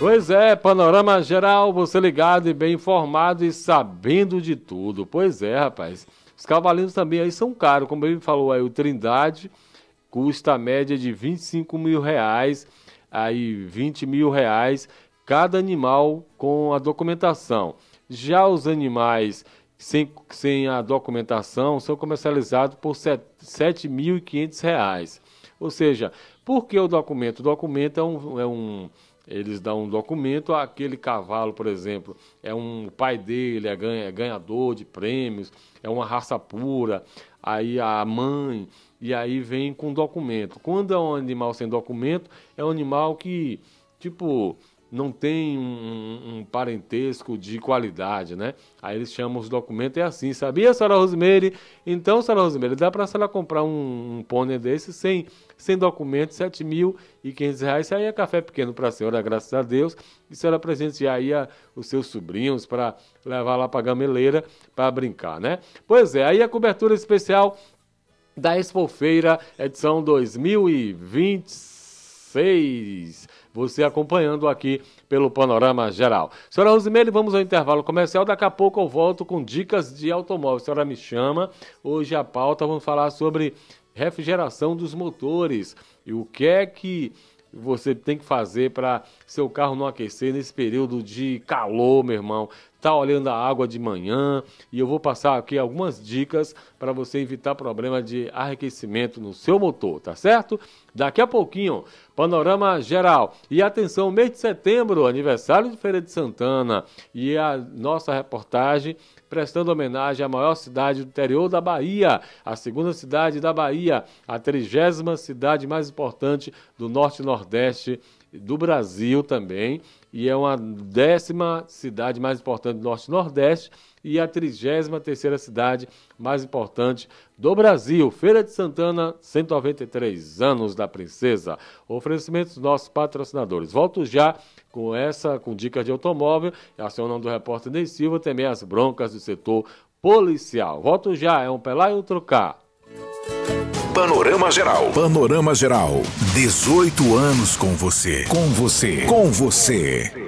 Pois é, panorama geral, você ligado e bem informado e sabendo de tudo. Pois é, rapaz. Os cavalinhos também aí são caros, como ele falou aí, o Trindade custa a média de R$ 25.000, aí R$ 20.000 cada animal com a documentação. Já os animais sem a documentação são comercializados por R$ 7.500. Ou seja, por que o documento? O documento eles dão um documento àquele cavalo, por exemplo, o pai dele é ganhador de prêmios, é uma raça pura, aí a mãe, e aí vem com documento. Quando é um animal sem documento, é um animal que, tipo, não tem um parentesco de qualidade, né? Aí eles chamam os documentos, é assim, sabia, senhora Rosemary? Então, senhora Rosemary, dá para a senhora comprar um pônei desse sem documento, R$ 7.500, isso aí é café pequeno para a senhora, graças a Deus, e a senhora presentear aí os seus sobrinhos para levar lá para a gameleira para brincar, né? Pois é, aí a cobertura especial da Expofeira, edição 2026, você acompanhando aqui pelo Panorama Geral. Senhora Rosemary, vamos ao intervalo comercial, daqui a pouco eu volto com dicas de automóvel. A senhora me chama, hoje a pauta, vamos falar sobre refrigeração dos motores e o que é que você tem que fazer para seu carro não aquecer nesse período de calor, meu irmão. Tá olhando a água de manhã e eu vou passar aqui algumas dicas para você evitar problema de arrefecimento no seu motor, tá certo? Daqui a pouquinho, panorama geral. E atenção, mês de setembro, aniversário de Feira de Santana e a nossa reportagem prestando homenagem à maior cidade do interior da Bahia, a segunda cidade da Bahia, a 30ª cidade mais importante do Norte e Nordeste do Brasil também, e é uma 10ª cidade mais importante do Norte e Nordeste e a 33ª cidade mais importante do Brasil. Feira de Santana, 193 anos da princesa. Oferecimentos dos nossos patrocinadores. Volto já com dicas de automóvel, acionando o repórter Ney Silva, também as broncas do setor policial. Volto já, é um Pelá e outro cá. Panorama Geral. Panorama Geral. 18 anos com você. Com você. Com você.